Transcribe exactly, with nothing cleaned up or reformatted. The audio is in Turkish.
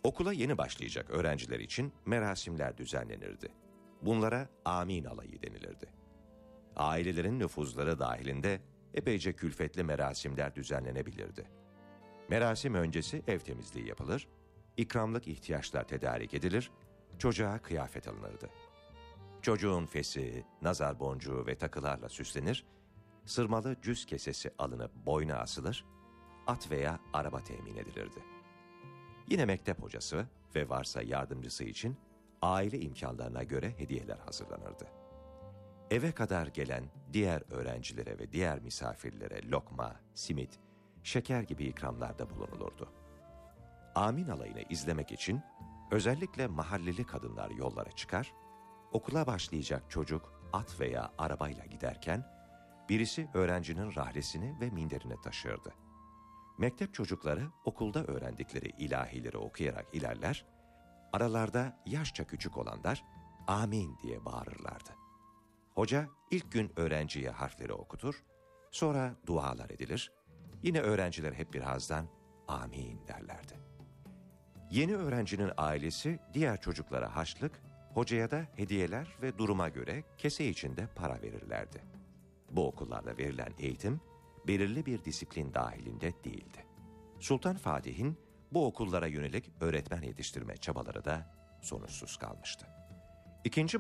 Okula yeni başlayacak öğrenciler için merasimler düzenlenirdi. Bunlara amin alayı denilirdi. Ailelerin nüfuzları dahilinde epeyce külfetli merasimler düzenlenebilirdi. Merasim öncesi ev temizliği yapılır, ikramlık ihtiyaçlar tedarik edilir, çocuğa kıyafet alınırdı. Çocuğun fesi, nazar boncuğu ve takılarla süslenir, sırmalı cüz kesesi alınıp boyna asılır, at veya araba temin edilirdi. Yine mektep hocası ve varsa yardımcısı için aile imkanlarına göre hediyeler hazırlanırdı. Eve kadar gelen diğer öğrencilere ve diğer misafirlere lokma, simit, şeker gibi ikramlarda bulunulurdu. Amin alayını izlemek için özellikle mahalleli kadınlar yollara çıkar, okula başlayacak çocuk at veya arabayla giderken birisi öğrencinin rahlesini ve minderini taşırdı. Mektep çocukları okulda öğrendikleri ilahileri okuyarak ilerler, aralarda yaşça küçük olanlar amin diye bağırırlardı. Hoca ilk gün öğrenciye harfleri okutur, sonra dualar edilir, yine öğrenciler hep bir ağızdan amin derlerdi. Yeni öğrencinin ailesi diğer çocuklara harçlık, hocaya da hediyeler ve duruma göre kese içinde para verirlerdi. Bu okullarda verilen eğitim belirli bir disiplin dahilinde değildi. Sultan Fatih'in bu okullara yönelik öğretmen yetiştirme çabaları da sonuçsuz kalmıştı. İkinci